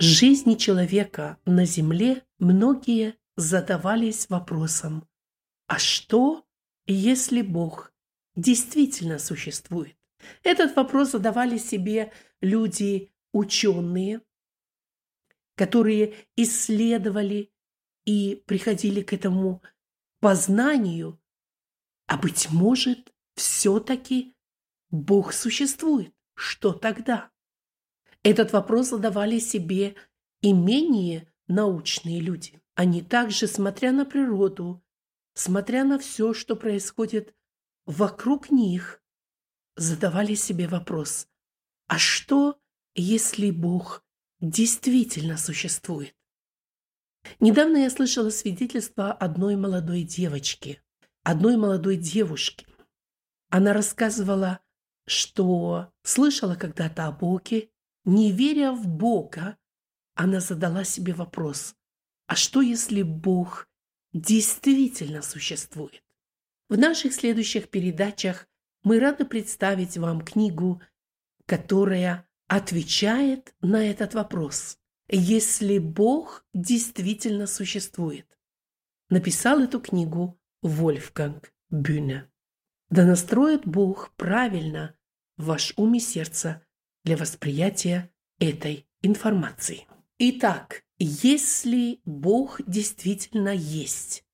жизни человека на Земле многие задавались вопросом: а что, если Бог действительно существует? Этот вопрос задавали себе люди ученые, которые исследовали и приходили к этому познанию, а быть может, все-таки Бог существует. Что тогда? Этот вопрос задавали себе и менее научные люди. Они также, смотря на природу, смотря на все, что происходит вокруг них, задавали себе вопрос: а что, если Бог действительно существует? Недавно я слышала свидетельство одной молодой девочки, одной молодой девушки. Она рассказывала, что слышала когда-то о Боге. Не веря в Бога, она задала себе вопрос: а что, если Бог действительно существует? В наших следующих передачах мы рады представить вам книгу, которая отвечает на этот вопрос. Если Бог действительно существует. Написал эту книгу Вольфганг Бюне. Да настроит Бог правильно ваш ум и сердце для восприятия этой информации. Итак, если Бог действительно есть,